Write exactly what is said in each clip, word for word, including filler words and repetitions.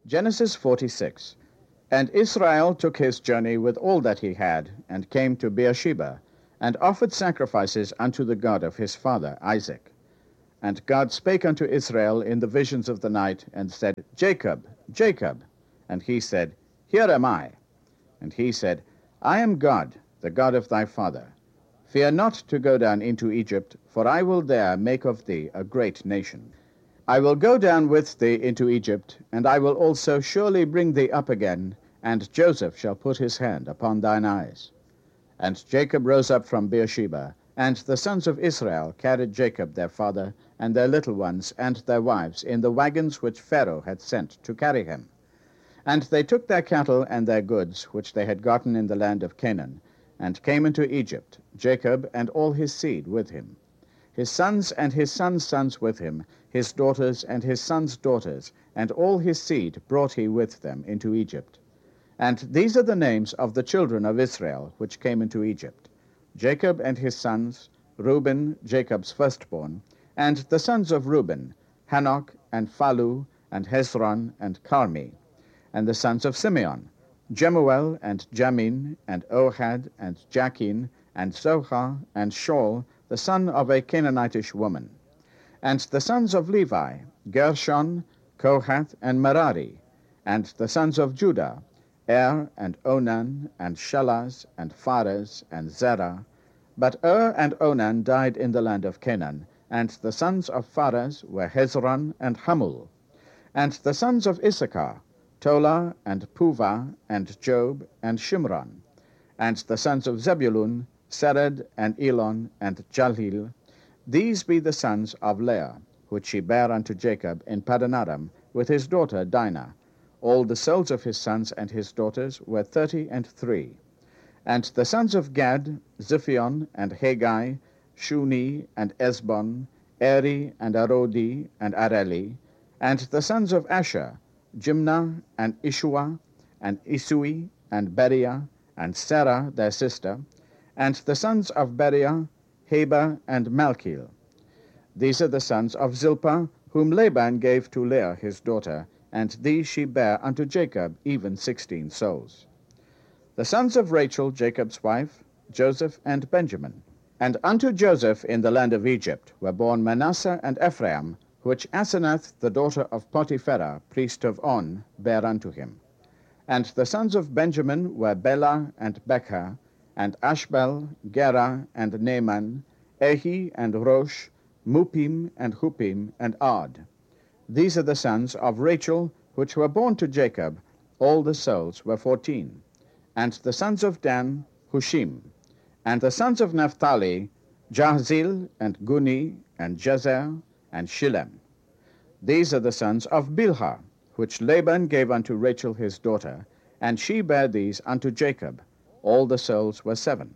Genesis forty-six. And Israel took his journey with all that he had, and came to Beersheba, and offered sacrifices unto the God of his father Isaac. And God spake unto Israel in the visions of the night, and said, Jacob, Jacob. And he said, Here am I. And he said, I am God, the God of thy father. Fear not to go down into Egypt, for I will there make of thee a great nation. I will go down with thee into Egypt, and I will also surely bring thee up again, and Joseph shall put his hand upon thine eyes. And Jacob rose up from Beersheba, and the sons of Israel carried Jacob their father, and their little ones, and their wives, in the wagons which Pharaoh had sent to carry him. And they took their cattle and their goods, which they had gotten in the land of Canaan, and came into Egypt, Jacob and all his seed with him. His sons and his sons' sons with him, his daughters and his sons' daughters, and all his seed brought he with them into Egypt. And these are the names of the children of Israel which came into Egypt: Jacob and his sons, Reuben, Jacob's firstborn, and the sons of Reuben, Hanok, and Phalu, and Hezron, and Carmi, and the sons of Simeon, Jemuel, and Jamin, and Ohad, and Jachin, and Zohar, and Shaul, the son of a Canaanitish woman. And the sons of Levi, Gershon, Kohath, and Merari, and the sons of Judah, Er, and Onan, and Shelaz, and Pharez, and Zerah. But Er and Onan died in the land of Canaan, and the sons of Pharez were Hezron and Hamul. And the sons of Issachar, Tola, and Puvah, and Job, and Shimron. And the sons of Zebulun, Sered, and Elon, and Jalil. These be the sons of Leah, which she bare unto Jacob in Padanaram, with his daughter Dinah. All the souls of his sons and his daughters were thirty and three. And the sons of Gad, Ziphion, and Haggai, Shuni, and Esbon, Eri, and Arodi, and Areli. And the sons of Asher, Jimnah, and Ishua, and Isui, and Beriah, and Sarah their sister. And the sons of Beriah, Heber, and Malchil. These are the sons of Zilpah, whom Laban gave to Leah his daughter, and these she bare unto Jacob, even sixteen souls. The sons of Rachel, Jacob's wife, Joseph and Benjamin. And unto Joseph in the land of Egypt were born Manasseh and Ephraim, which Asenath, the daughter of Potipherah, priest of On, bare unto him. And the sons of Benjamin were Bela and Becher, and Ashbel, Gera, and Naaman, Ehi, and Rosh, Mupim, and Hupim, and Ard. These are the sons of Rachel, which were born to Jacob. All the souls were fourteen. And the sons of Dan, Hushim. And the sons of Naphtali, Jahzil, and Guni, and Jezer, and Shillem. These are the sons of Bilhah, which Laban gave unto Rachel his daughter, and she bare these unto Jacob. All the souls were seven.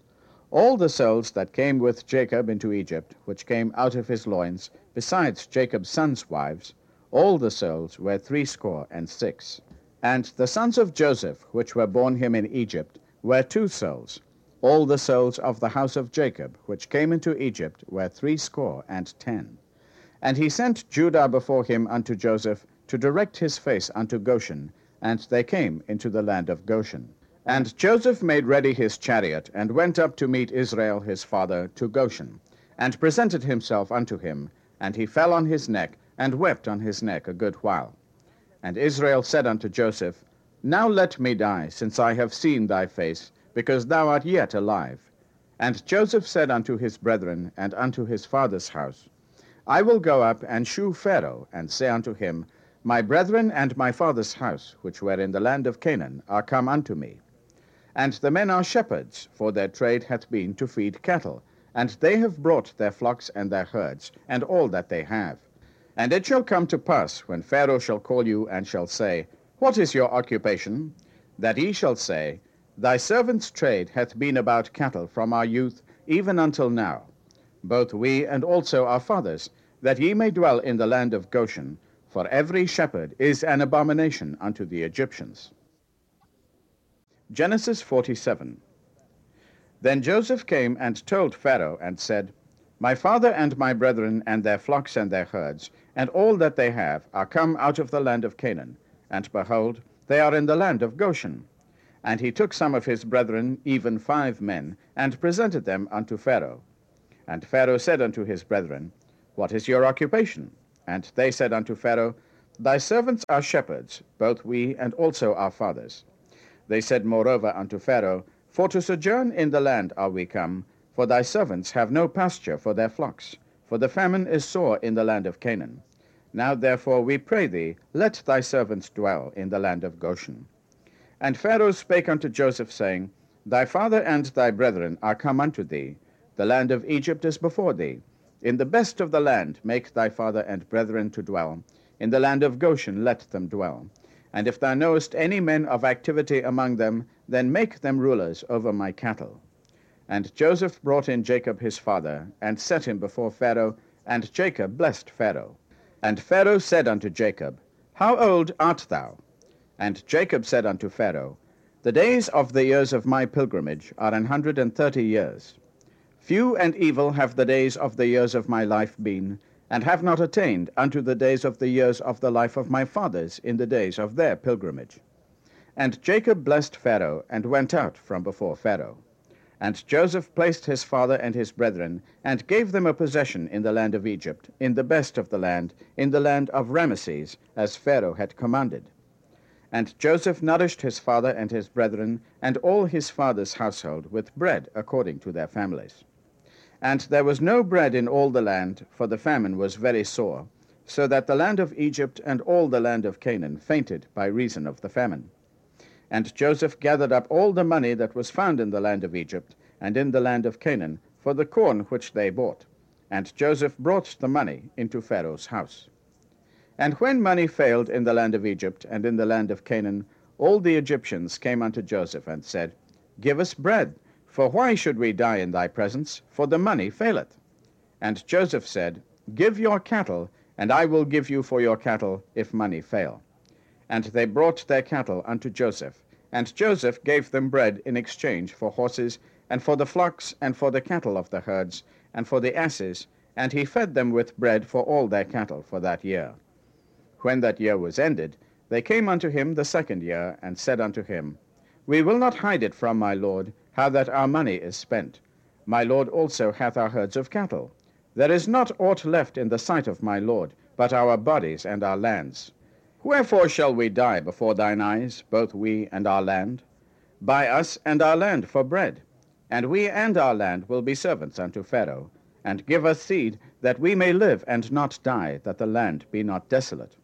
All the souls that came with Jacob into Egypt, which came out of his loins, besides Jacob's sons' wives, all the souls were threescore and six. And the sons of Joseph, which were born him in Egypt, were two souls. All the souls of the house of Jacob, which came into Egypt, were threescore and ten. And he sent Judah before him unto Joseph, to direct his face unto Goshen, and they came into the land of Goshen. And Joseph made ready his chariot, and went up to meet Israel his father to Goshen, and presented himself unto him, and he fell on his neck, and wept on his neck a good while. And Israel said unto Joseph, Now let me die, since I have seen thy face, because thou art yet alive. And Joseph said unto his brethren, and unto his father's house, I will go up and shew Pharaoh, and say unto him, My brethren and my father's house, which were in the land of Canaan, are come unto me. And the men are shepherds, for their trade hath been to feed cattle, and they have brought their flocks and their herds, and all that they have. And it shall come to pass, when Pharaoh shall call you, and shall say, What is your occupation? That ye shall say, Thy servant's trade hath been about cattle from our youth, even until now, both we and also our fathers, that ye may dwell in the land of Goshen, for every shepherd is an abomination unto the Egyptians. Genesis forty-seven. Then Joseph came and told Pharaoh, and said, My father and my brethren and their flocks and their herds, and all that they have, are come out of the land of Canaan, and behold, they are in the land of Goshen. And he took some of his brethren, even five men, and presented them unto Pharaoh. And Pharaoh said unto his brethren, What is your occupation? And they said unto Pharaoh, Thy servants are shepherds, both we and also our fathers. They said moreover unto Pharaoh, For to sojourn in the land are we come, for thy servants have no pasture for their flocks, for the famine is sore in the land of Canaan. Now therefore we pray thee, let thy servants dwell in the land of Goshen. And Pharaoh spake unto Joseph, saying, Thy father and thy brethren are come unto thee. The land of Egypt is before thee. In the best of the land make thy father and brethren to dwell. In the land of Goshen let them dwell. And if thou knowest any men of activity among them, then make them rulers over my cattle. And Joseph brought in Jacob his father, and set him before Pharaoh, and Jacob blessed Pharaoh. And Pharaoh said unto Jacob, How old art thou? And Jacob said unto Pharaoh, The days of the years of my pilgrimage are an hundred and thirty years. Few and evil have the days of the years of my life been, and have not attained unto the days of the years of the life of my fathers in the days of their pilgrimage. And Jacob blessed Pharaoh, and went out from before Pharaoh. And Joseph placed his father and his brethren, and gave them a possession in the land of Egypt, in the best of the land, in the land of Rameses, as Pharaoh had commanded. And Joseph nourished his father and his brethren, and all his father's household, with bread according to their families. And there was no bread in all the land, for the famine was very sore, so that the land of Egypt and all the land of Canaan fainted by reason of the famine. And Joseph gathered up all the money that was found in the land of Egypt and in the land of Canaan for the corn which they bought. And Joseph brought the money into Pharaoh's house. And when money failed in the land of Egypt and in the land of Canaan, all the Egyptians came unto Joseph and said, Give us bread, for why should we die in thy presence? For the money faileth. And Joseph said, Give your cattle, and I will give you for your cattle, if money fail. And they brought their cattle unto Joseph, and Joseph gave them bread in exchange for horses, and for the flocks, and for the cattle of the herds, and for the asses, and he fed them with bread for all their cattle for that year. When that year was ended, they came unto him the second year, and said unto him, We will not hide it from my lord, how that our money is spent. My lord also hath our herds of cattle. There is not aught left in the sight of my lord, but our bodies and our lands. Wherefore shall we die before thine eyes, both we and our land? Buy us and our land for bread, and we and our land will be servants unto Pharaoh, and give us seed, that we may live and not die, that the land be not desolate.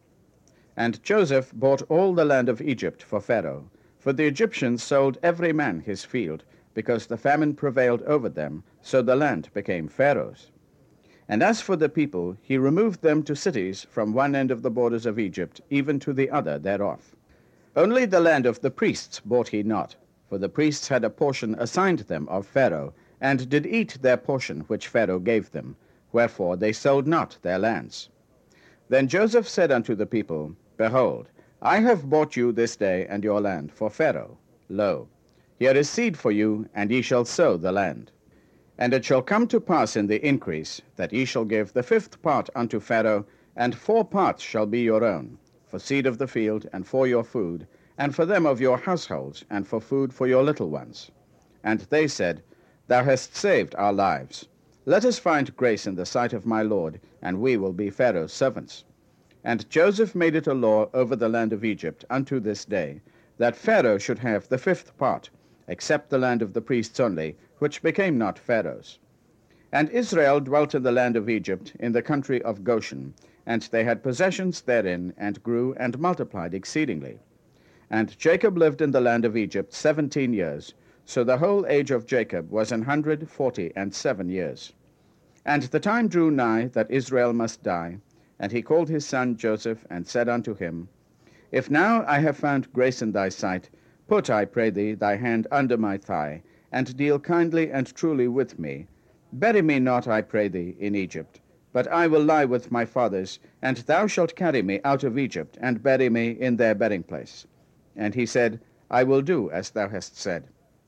And Joseph bought all the land of Egypt for Pharaoh, for the Egyptians sold every man his field, because the famine prevailed over them, so the land became Pharaoh's. And as for the people, he removed them to cities from one end of the borders of Egypt, even to the other thereof. Only the land of the priests bought he not, for the priests had a portion assigned them of Pharaoh, and did eat their portion which Pharaoh gave them, wherefore they sold not their lands. Then Joseph said unto the people, Behold, I have bought you this day and your land for Pharaoh. Lo, here is seed for you, and ye shall sow the land. And it shall come to pass in the increase, that ye shall give the fifth part unto Pharaoh, and four parts shall be your own, for seed of the field, and for your food, and for them of your households, and for food for your little ones. And they said, Thou hast saved our lives. Let us find grace in the sight of my lord, and we will be Pharaoh's servants. And Joseph made it a law over the land of Egypt unto this day, that Pharaoh should have the fifth part, except the land of the priests only, which became not Pharaoh's. And Israel dwelt in the land of Egypt, in the country of Goshen, and they had possessions therein, and grew and multiplied exceedingly. And Jacob lived in the land of Egypt seventeen years, so the whole age of Jacob was an hundred forty and seven years. And the time drew nigh that Israel must die, and he called his son Joseph, and said unto him, If now I have found grace in thy sight, put, I pray thee, thy hand under my thigh, and deal kindly and truly with me. Bury me not, I pray thee, in Egypt, but I will lie with my fathers, and thou shalt carry me out of Egypt, and bury me in their burying place. And he said, I will do as thou hast said.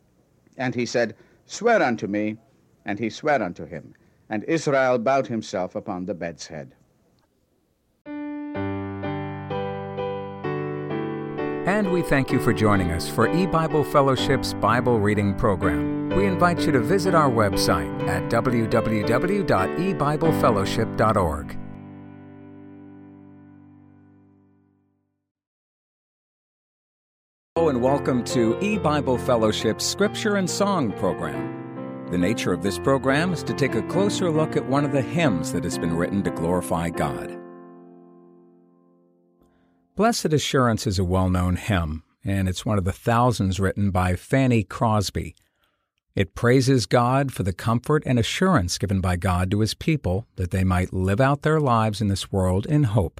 And he said, Swear unto me. And he sware unto him. And Israel bowed himself upon the bed's head. And we thank you for joining us for eBible Fellowship's Bible Reading Program. We invite you to visit our website at w w w dot e bible fellowship dot org. Hello and welcome to eBible Fellowship's Scripture and Song program. The nature of this program is to take a closer look at one of the hymns that has been written to glorify God. Blessed Assurance is a well-known hymn, and it's one of the thousands written by Fanny Crosby. It praises God for the comfort and assurance given by God to His people that they might live out their lives in this world in hope.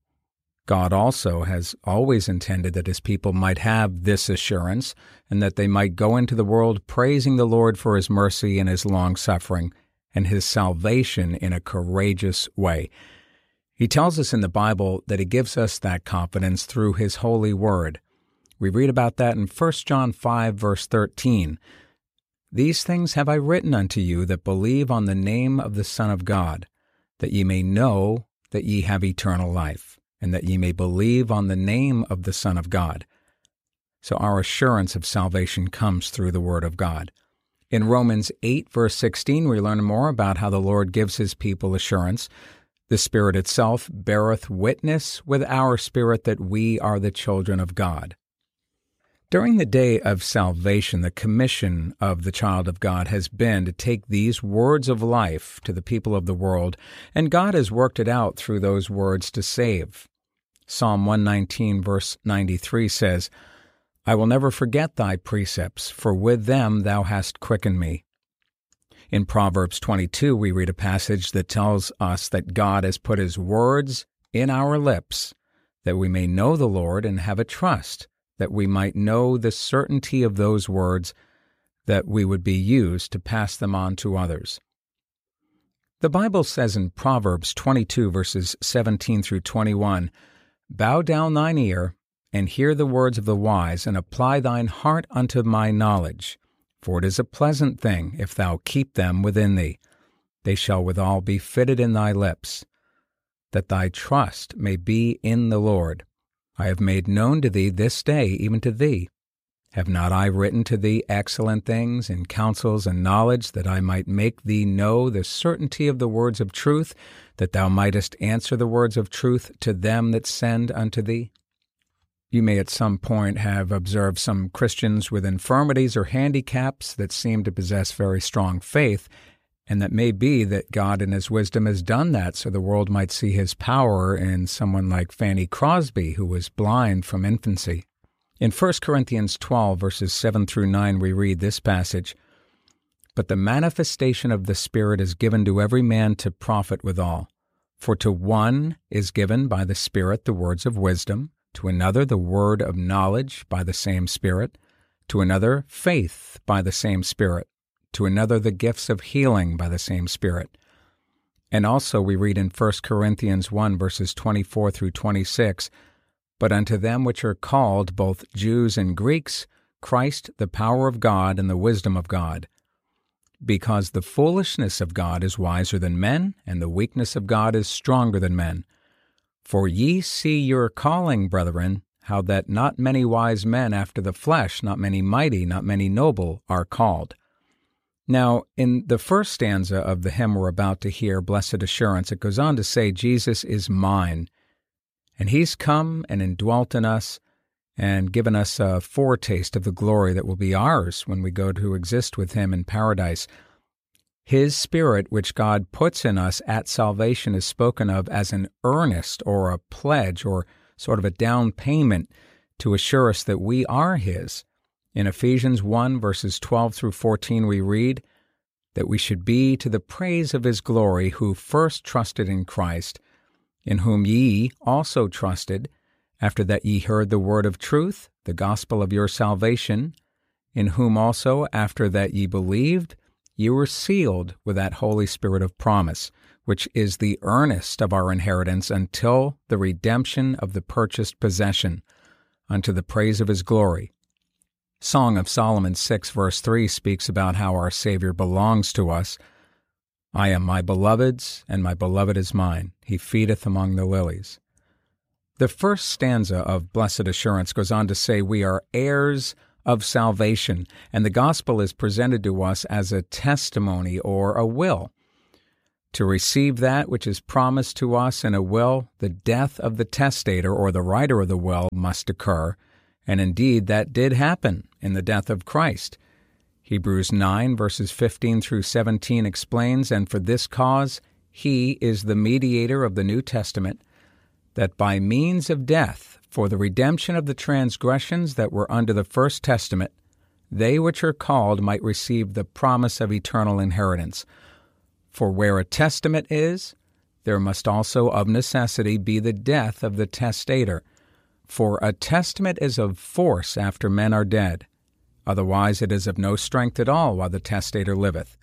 God also has always intended that His people might have this assurance and that they might go into the world praising the Lord for His mercy and His long-suffering and His salvation in a courageous way. He tells us in the Bible that He gives us that confidence through His holy word. We read about that in First John five, verse thirteen. These things have I written unto you that believe on the name of the Son of God, that ye may know that ye have eternal life, and that ye may believe on the name of the Son of God. So our assurance of salvation comes through the Word of God. In Romans eight, verse sixteen, we learn more about how the Lord gives His people assurance. The Spirit itself beareth witness with our spirit that we are the children of God. During the day of salvation, the commission of the child of God has been to take these words of life to the people of the world, and God has worked it out through those words to save. Psalm one nineteen, verse ninety-three says, I will never forget thy precepts, for with them thou hast quickened me. In Proverbs twenty-two, we read a passage that tells us that God has put His words in our lips, that we may know the Lord and have a trust, that we might know the certainty of those words, that we would be used to pass them on to others. The Bible says in Proverbs twenty-two, verses seventeen through twenty-one, Bow down thine ear, and hear the words of the wise, and apply thine heart unto my knowledge. For it is a pleasant thing if thou keep them within thee. They shall withal be fitted in thy lips, that thy trust may be in the Lord. I have made known to thee this day, even to thee. Have not I written to thee excellent things in counsels and knowledge, that I might make thee know the certainty of the words of truth, that thou mightest answer the words of truth to them that send unto thee? You may at some point have observed some Christians with infirmities or handicaps that seem to possess very strong faith, and that may be that God in His wisdom has done that so the world might see His power in someone like Fanny Crosby, who was blind from infancy. In First Corinthians twelve, verses seven through nine, we read this passage, But the manifestation of the Spirit is given to every man to profit withal. For to one is given by the Spirit the words of wisdom, to another the word of knowledge by the same Spirit, to another faith by the same Spirit, to another the gifts of healing by the same Spirit. And also we read in First Corinthians one, verses twenty-four through twenty-six, But unto them which are called, both Jews and Greeks, Christ the power of God and the wisdom of God. Because the foolishness of God is wiser than men, and the weakness of God is stronger than men. For ye see your calling, brethren, how that not many wise men after the flesh, not many mighty, not many noble, are called. Now, in the first stanza of the hymn we're about to hear, Blessed Assurance, it goes on to say, Jesus is mine, and He's come and indwelt in us and given us a foretaste of the glory that will be ours when we go to exist with Him in paradise. His Spirit, which God puts in us at salvation, is spoken of as an earnest or a pledge or sort of a down payment to assure us that we are His. In Ephesians one, verses twelve through fourteen, we read that we should be to the praise of His glory, who first trusted in Christ, in whom ye also trusted, after that ye heard the word of truth, the gospel of your salvation, in whom also, after that ye believed, ye were sealed with that Holy Spirit of promise, which is the earnest of our inheritance until the redemption of the purchased possession, unto the praise of His glory. Song of Solomon six, verse three speaks about how our Savior belongs to us. I am my beloved's, and my beloved is mine. He feedeth among the lilies. The first stanza of Blessed Assurance goes on to say we are heirs of salvation, and the gospel is presented to us as a testimony or a will. To receive that which is promised to us in a will, the death of the testator or the writer of the will must occur, and indeed that did happen in the death of Christ. Hebrews nine, verses fifteen through seventeen explains, "And for this cause he is the mediator of the New Testament, that by means of death, for the redemption of the transgressions that were under the first testament, they which are called might receive the promise of eternal inheritance. For where a testament is, there must also of necessity be the death of the testator. For a testament is of force after men are dead. Otherwise it is of no strength at all while the testator liveth."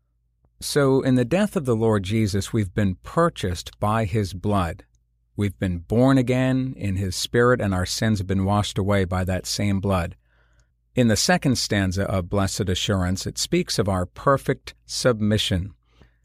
So in the death of the Lord Jesus, we've been purchased by His blood. We've been born again in His Spirit, and our sins have been washed away by that same blood. In the second stanza of Blessed Assurance, it speaks of our perfect submission.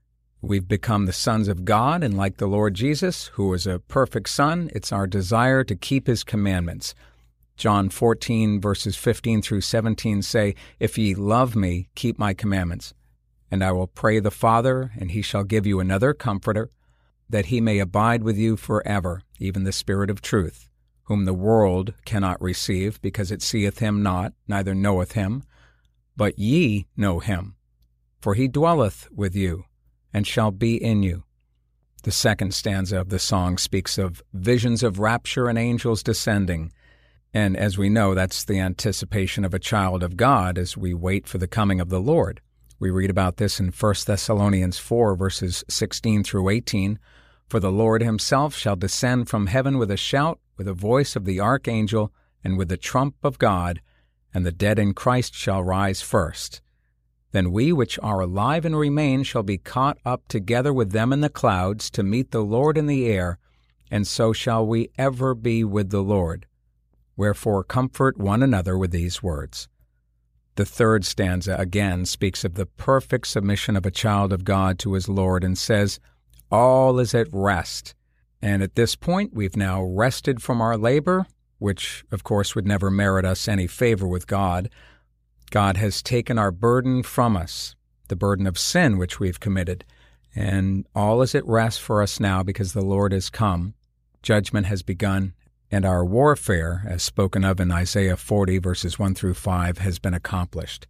We've become the sons of God, and like the Lord Jesus, who was a perfect son, it's our desire to keep His commandments. John fourteen, verses fifteen through seventeen say, "If ye love me, keep my commandments. And I will pray the Father, and He shall give you another Comforter, that He may abide with you forever, even the Spirit of truth, whom the world cannot receive, because it seeth Him not, neither knoweth Him. But ye know Him, for He dwelleth with you, and shall be in you." The second stanza of the song speaks of visions of rapture and angels descending. And as we know, that's the anticipation of a child of God as we wait for the coming of the Lord. We read about this in First Thessalonians four, verses sixteen through eighteen. "For the Lord Himself shall descend from heaven with a shout, with the voice of the archangel, and with the trump of God, and the dead in Christ shall rise first. Then we which are alive and remain shall be caught up together with them in the clouds to meet the Lord in the air, and so shall we ever be with the Lord. Wherefore comfort one another with these words." The third stanza again speaks of the perfect submission of a child of God to his Lord and says, "All is at rest." And at this point, we've now rested from our labor, which of course would never merit us any favor with God. God has taken our burden from us, the burden of sin which we've committed, and all is at rest for us now because the Lord has come. Judgment has begun, and our warfare, as spoken of in Isaiah forty, verses one through five, has been accomplished.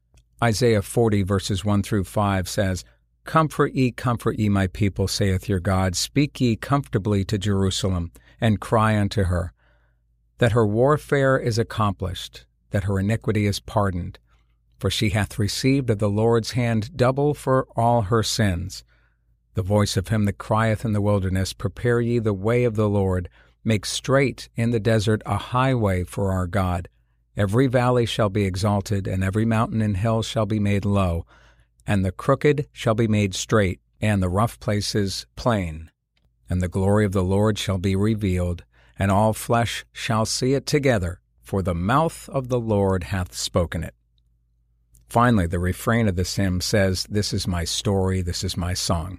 Isaiah forty, verses one through five says, "Comfort ye, comfort ye, my people, saith your God. Speak ye comfortably to Jerusalem, and cry unto her, that her warfare is accomplished, that her iniquity is pardoned. For she hath received of the Lord's hand double for all her sins. The voice of him that crieth in the wilderness, Prepare ye the way of the Lord, make straight in the desert a highway for our God. Every valley shall be exalted, and every mountain and hill shall be made low, and the crooked shall be made straight, and the rough places plain. And the glory of the Lord shall be revealed, and all flesh shall see it together, for the mouth of the Lord hath spoken it." Finally, the refrain of this hymn says, "This is my story, this is my song."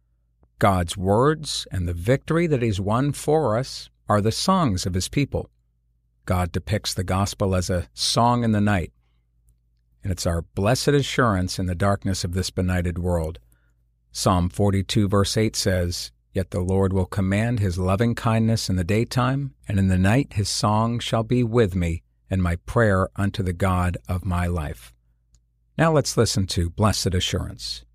God's words and the victory that He's won for us are the songs of His people. God depicts the gospel as a song in the night, and it's our blessed assurance in the darkness of this benighted world. Psalm forty-two, verse eight says, "Yet the Lord will command His loving kindness in the daytime, and in the night His song shall be with me, and my prayer unto the God of my life." Now let's listen to Blessed Assurance.